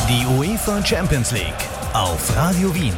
Die UEFA Champions League auf Radio Wien.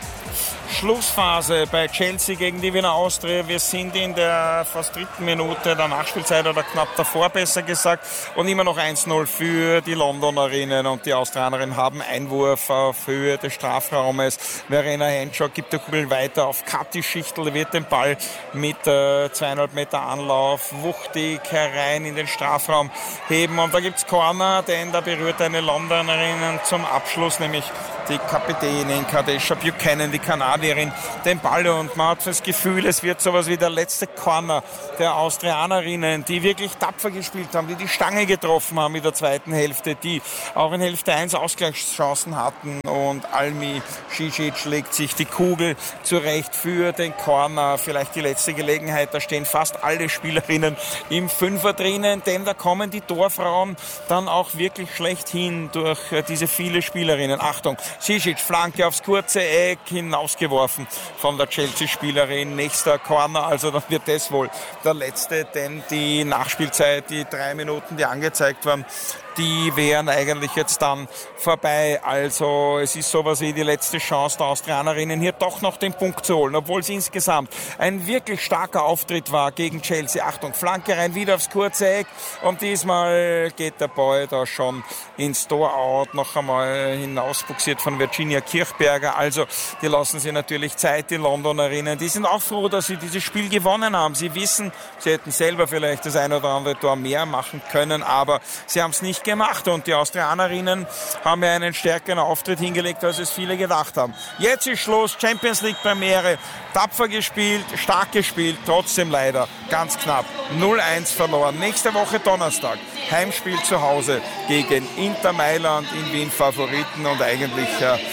Schlussphase bei Chelsea gegen die Wiener Austria. Wir sind in der fast 3. Minute der Nachspielzeit oder knapp davor, besser gesagt. Und immer noch 1-0 für die Londonerinnen. Und die Australierinnen haben Einwurf auf Höhe des Strafraumes. Verena Henshaw gibt die Kugel weiter auf Kathi Schichtel, wird den Ball mit 2,5 Meter Anlauf wuchtig herein in den Strafraum heben. Und da gibt's Corner, denn da berührt eine Londonerin zum Abschluss, nämlich die Kapitänin Kadeisha Buchanan, die Kanadierin, den Ball, und man hat das Gefühl, es wird sowas wie der letzte Corner der Austrianerinnen, die wirklich tapfer gespielt haben, die die Stange getroffen haben in der zweiten Hälfte, die auch in Hälfte 1 Ausgleichschancen hatten, und Almi Cicic legt sich die Kugel zurecht für den Corner, vielleicht die letzte Gelegenheit, da stehen fast alle Spielerinnen im Fünfer drinnen, denn da kommen die Torfrauen dann auch wirklich schlecht hin durch diese viele Spielerinnen. Achtung, Cicic, Flanke aufs kurze Eck, hinausgeworfen von der Chelsea-Spielerin. Nächster Corner, also dann wird das wohl der letzte, denn die Nachspielzeit, die 3 Minuten, die angezeigt waren, die wären eigentlich jetzt dann vorbei. Also es ist sowas wie die letzte Chance der Austrianerinnen, hier doch noch den Punkt zu holen, obwohl es insgesamt ein wirklich starker Auftritt war gegen Chelsea. Achtung, Flanke rein, wieder aufs kurze Eck, und diesmal geht der Ball da schon ins Tor-Out, noch einmal hinausbuxiert von Virginia Kirchberger. Also die lassen sich natürlich Zeit, die Londonerinnen. Die sind auch froh, dass sie dieses Spiel gewonnen haben. Sie wissen, sie hätten selber vielleicht das ein oder andere Tor mehr machen können, aber sie haben es nicht gemacht, und die Austrianerinnen haben ja einen stärkeren Auftritt hingelegt, als es viele gedacht haben. Jetzt ist Schluss, Champions League Premiere, tapfer gespielt, stark gespielt, trotzdem leider ganz knapp 0-1 verloren. Nächste Woche Donnerstag, Heimspiel zu Hause gegen Inter Mailand, in Wien Favoriten, und eigentlich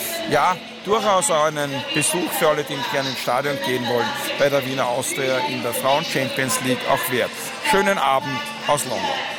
durchaus auch einen Besuch für alle, die im kleinen Stadion gehen wollen, bei der Wiener Austria in der Frauen Champions League auch wert. Schönen Abend aus London.